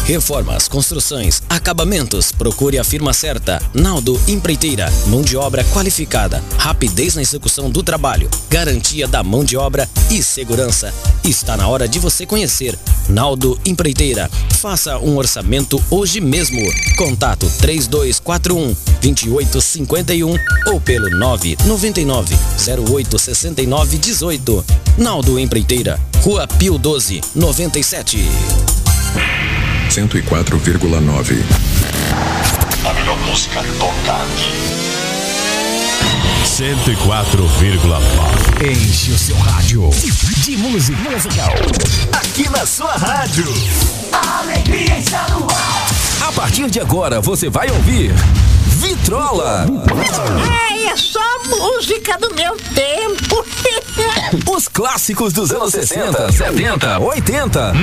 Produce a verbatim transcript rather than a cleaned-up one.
Reformas, construções, acabamentos. Procure a firma certa. Naldo Empreiteira. Mão de obra qualificada. Rapidez na execução do trabalho. Garantia da mão de obra e segurança. Está na hora de você conhecer Naldo Empreiteira. Faça um orçamento hoje mesmo. Contato três dois quatro um, dois oito cinco um ou pelo nove nove nove, zero oito seis nove um oito. Naldo Empreiteira. Rua Pio doze, noventa e sete. cento e quatro vírgula nove. A melhor música toca aqui. cento e quatro vírgula nove. Enche o seu rádio de música musical. Aqui na sua rádio. A alegria está no ar. A partir de agora você vai ouvir Vitrola. É, é só música do meu tempo. Os clássicos dos anos sessenta, setenta, oitenta.